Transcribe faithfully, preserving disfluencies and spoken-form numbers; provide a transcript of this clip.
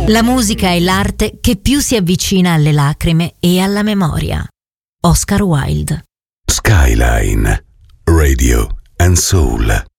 La musica è l'arte che più si avvicina alle lacrime e alla memoria. Oscar Wilde. Skyline, Radio and Soul.